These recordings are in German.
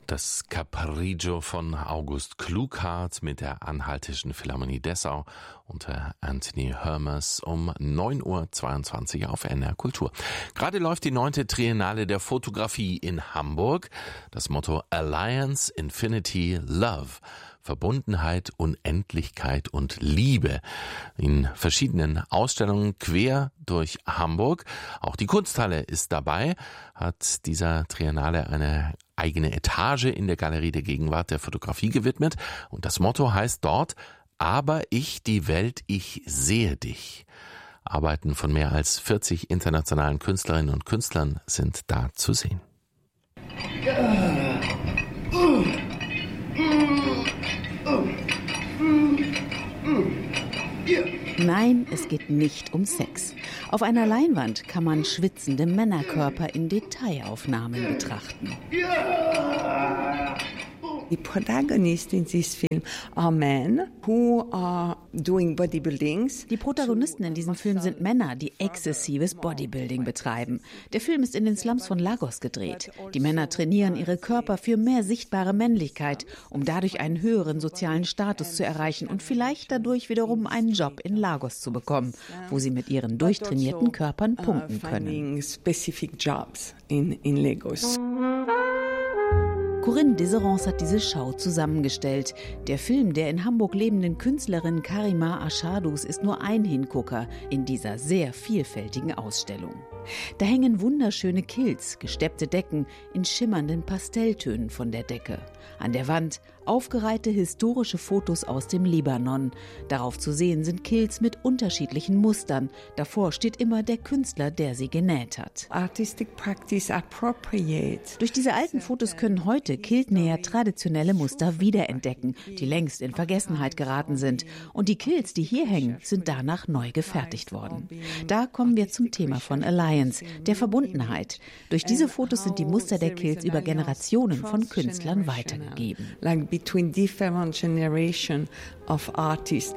Das Capriccio von August Klughardt mit der Anhaltischen Philharmonie Dessau unter Anthony Hermers um 9:22 Uhr auf NR Kultur. Gerade läuft die 9. Triennale der Fotografie in Hamburg. Das Motto Alliance, Infinity, Love. Verbundenheit, Unendlichkeit und Liebe in verschiedenen Ausstellungen quer durch Hamburg. Auch die Kunsthalle ist dabei, hat dieser Triennale eine eigene Etage in der Galerie der Gegenwart der Fotografie gewidmet. Und das Motto heißt dort, aber ich, die Welt, ich sehe dich. Arbeiten von mehr als 40 internationalen Künstlerinnen und Künstlern sind da zu sehen. Nein, es geht nicht um Sex. Auf einer Leinwand kann man schwitzende Männerkörper in Detailaufnahmen betrachten. The protagonists in this film are men who are doing bodybuildings. Die Protagonisten in diesem Film sind Männer, die exzessives Bodybuilding betreiben. Der Film ist in den Slums von Lagos gedreht. Die Männer trainieren ihre Körper für mehr sichtbare Männlichkeit, um dadurch einen höheren sozialen Status zu erreichen und vielleicht dadurch wiederum einen Job in Lagos zu bekommen, wo sie mit ihren durchtrainierten Körpern punkten können. Specific jobs in Lagos. Corinne Deserance hat diese Schau zusammengestellt. Der Film der in Hamburg lebenden Künstlerin Karima Aschadus ist nur ein Hingucker in dieser sehr vielfältigen Ausstellung. Da hängen wunderschöne Kilts, gesteppte Decken in schimmernden Pastelltönen von der Decke. An der Wand aufgereihte historische Fotos aus dem Libanon. Darauf zu sehen sind Kilts mit unterschiedlichen Mustern. Davor steht immer der Künstler, der sie genäht hat. Artistic practice appropriate. Durch diese alten Fotos können heute Kiltnäher traditionelle Muster wiederentdecken, die längst in Vergessenheit geraten sind. Und die Kilts, die hier hängen, sind danach neu gefertigt worden. Da kommen wir zum Thema von Alliance, der Verbundenheit. Durch diese Fotos sind die Muster der Kilts über Generationen von Künstlern weitergegeben. Like between different generation of artists.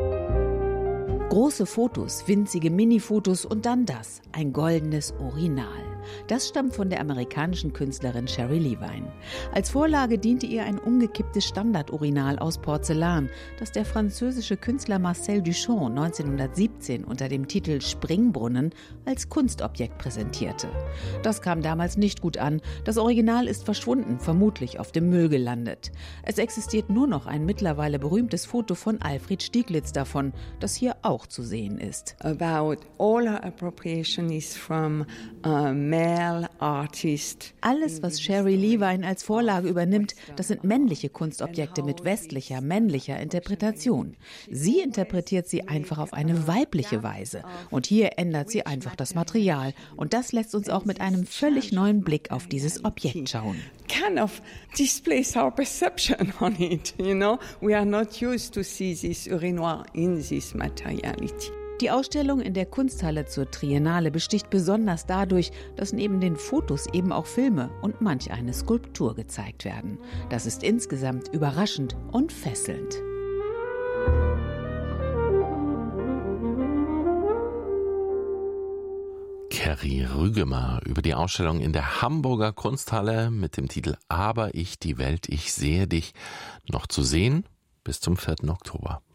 Große Fotos, winzige Mini-Fotos und dann das, ein goldenes Urinal. Das stammt von der amerikanischen Künstlerin Sherry Levine. Als Vorlage diente ihr ein umgekipptes Standardurinal aus Porzellan, das der französische Künstler Marcel Duchamp 1917 unter dem Titel Springbrunnen als Kunstobjekt präsentierte. Das kam damals nicht gut an. Das Original ist verschwunden, vermutlich auf dem Müll gelandet. Es existiert nur noch ein mittlerweile berühmtes Foto von Alfred Stieglitz davon, das hier auch zu sehen ist. About all her appropriation is from male artists. Alles, was Sherry Levine als Vorlage übernimmt, das sind männliche Kunstobjekte mit westlicher, männlicher Interpretation. Sie interpretiert sie einfach auf eine weibliche Weise. Und hier ändert sie einfach das Material. Und das lässt uns auch mit einem völlig neuen Blick auf dieses Objekt schauen. Kind of displays our perception on it, you know? We are not used to see this urinoir in this materiality. Die Ausstellung in der Kunsthalle zur Triennale besticht besonders dadurch, dass neben den Fotos eben auch Filme und manch eine Skulptur gezeigt werden. Das ist insgesamt überraschend und fesselnd. Kerry Rügemer über die Ausstellung in der Hamburger Kunsthalle mit dem Titel Aber ich, die Welt, ich sehe dich noch zu sehen bis zum 4. Oktober.